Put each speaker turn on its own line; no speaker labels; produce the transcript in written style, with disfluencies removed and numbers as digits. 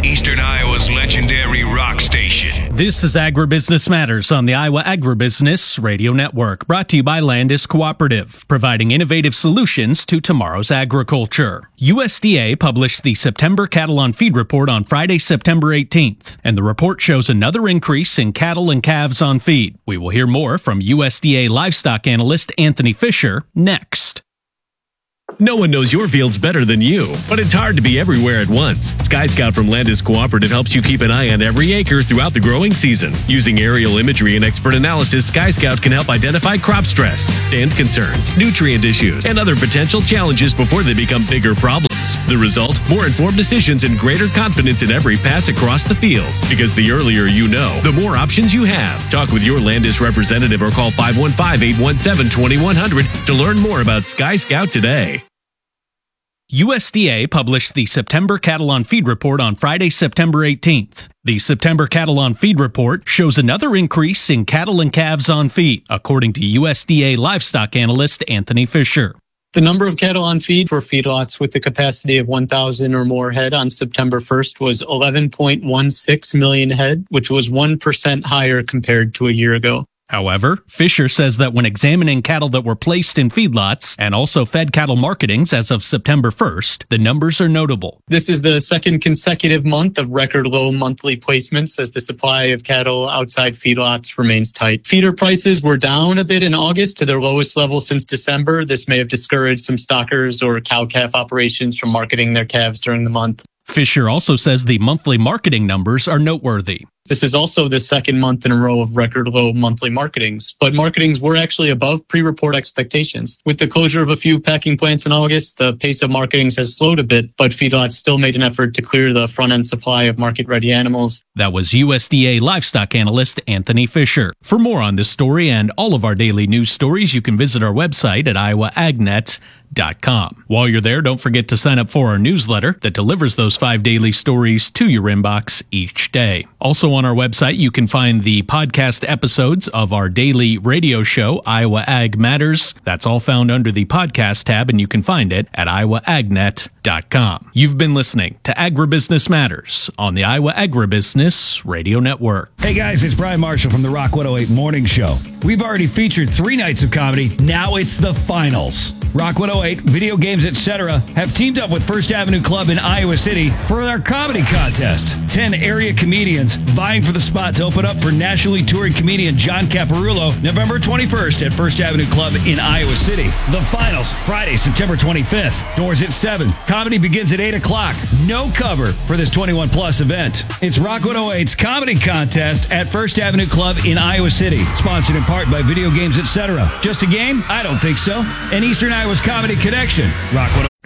Eastern Iowa's legendary rock station.
This is Agribusiness Matters on the Iowa Agribusiness Radio Network, brought to you by Landis Cooperative, providing innovative solutions to tomorrow's agriculture. USDA published the September Cattle on Feed report on Friday, September 18th, and the report shows another increase in cattle and calves on feed. We will hear more from USDA livestock analyst Anthony Fisher next.
No one knows your fields better than you, but it's hard to be everywhere at once. Sky Scout from Landis Cooperative helps you keep an eye on every acre throughout the growing season. Using aerial imagery and expert analysis, Sky Scout can help identify crop stress, stand concerns, nutrient issues, and other potential challenges before they become bigger problems. The result? More informed decisions and greater confidence in every pass across the field. Because the earlier you know, the more options you have. Talk with your Landis representative or call 515-817-2100 to learn more about Sky Scout today.
USDA published the September Cattle on Feed report on Friday, September 18th. The September Cattle on Feed report shows another increase in cattle and calves on feed, according to USDA livestock analyst Anthony Fisher.
The number of cattle on feed for feedlots with the capacity of 1,000 or more head on September 1st was 11.16 million head, which was 1% higher compared to a year ago.
However, Fisher says that when examining cattle that were placed in feedlots and also fed cattle marketings as of September 1st, the numbers are notable.
This is the second consecutive month of record low monthly placements as the supply of cattle outside feedlots remains tight. Feeder prices were down a bit in August to their lowest level since December. This may have discouraged some stockers or cow-calf operations from marketing their calves during the month.
Fisher also says the monthly marketing numbers are noteworthy.
This is also the second month in a row of record low monthly marketings, but marketings were actually above pre-report expectations. With the closure of a few packing plants in August, the pace of marketings has slowed a bit, but feedlots still made an effort to clear the front-end supply of market-ready animals.
That was USDA livestock analyst Anthony Fisher. For more on this story and all of our daily news stories, you can visit our website at iowaagnet.com. While you're there, don't forget to sign up for our newsletter that delivers those 5 daily stories to your inbox each day. Also on our website, you can find the podcast episodes of our daily radio show, Iowa Ag Matters. That's all found under the podcast tab, and you can find it at iowaagnet.com. You've been listening to Agribusiness Matters on the Iowa Agribusiness Radio Network.
Hey guys, it's Brian Marshall from the Rock 108 Morning Show. We've already featured 3 nights of comedy. Now it's the finals. Rock 108, video games, etc. have teamed up with First Avenue Club in Iowa City for our comedy contest. 10 area comedians vying for the spot to open up for nationally touring comedian John Caparulo November 21st at First Avenue Club in Iowa City. The finals, Friday, September 25th. Doors at 7. Comedy begins at 8 o'clock. No cover for this 21-plus event. It's Rock 108's comedy contest at First Avenue Club in Iowa City. Sponsored in part by Video Games, etc. Just a game? I don't think so. An Eastern Iowa's Comedy Connection. Rock 108.